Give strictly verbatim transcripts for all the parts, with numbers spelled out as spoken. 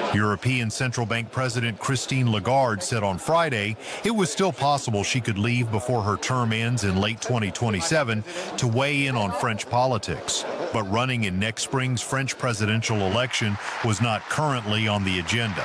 European Central Bank President Christine Lagarde said on Friday it was still possible she could leave before her term ends in late twenty twenty-seven to weigh in on French politics. But running in next spring's French presidential election was not currently on the agenda.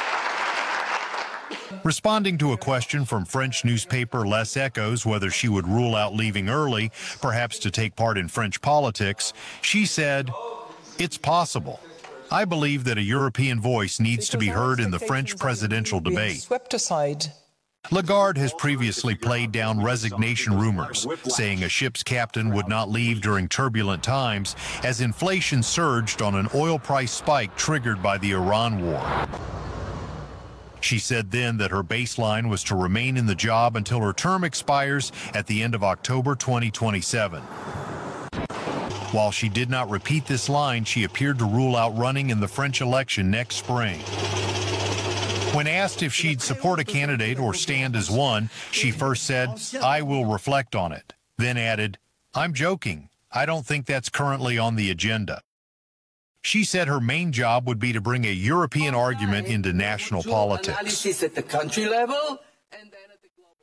Responding to a question from French newspaper Les Echos whether she would rule out leaving early, perhaps to take part in French politics, she said, "It's possible. I believe that a European voice needs to be heard in the French presidential debate." Swept aside. Lagarde has previously played down resignation rumors, saying a ship's captain would not leave during turbulent times as inflation surged on an oil price spike triggered by the Iran war. She said then that her baseline was to remain in the job until her term expires at the end of October twenty twenty-seven. While she did not repeat this line, she appeared to rule out running in the French election next spring. When asked if she'd support a candidate or stand as one, she first said, "I will reflect on it," then added, "I'm joking. I don't think that's currently on the agenda." She said her main job would be to bring a European argument into national politics. Analysis at the country level and then at the global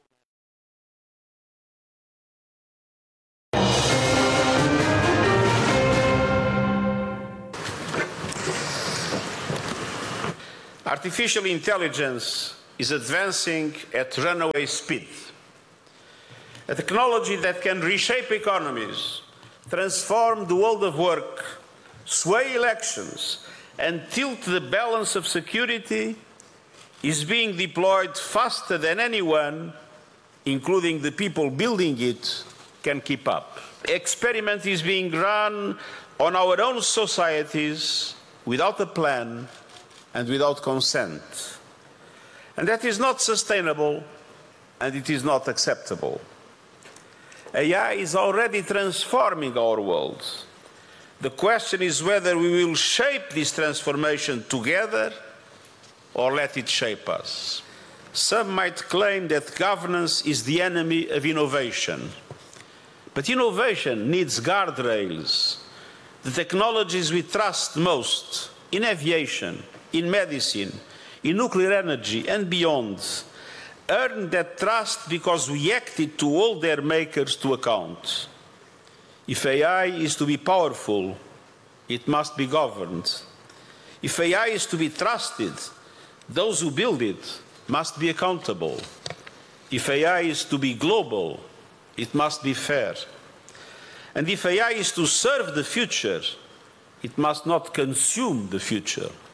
level. Artificial intelligence is advancing at runaway speed. A technology that can reshape economies, transform the world of work, sway elections, and tilt the balance of security is being deployed faster than anyone, including the people building it, can keep up. The experiment is being run on our own societies without a plan and without consent. And that is not sustainable, and it is not acceptable. A I is already transforming our world. The question is whether we will shape this transformation together or let it shape us. Some might claim that governance is the enemy of innovation. But innovation needs guardrails. The technologies we trust most in aviation, in medicine, in nuclear energy and beyond earn that trust because we acted to hold their makers to account. If A I is to be powerful, it must be governed. If A I is to be trusted, those who build it must be accountable. If A I is to be global, it must be fair. And if A I is to serve the future, it must not consume the future.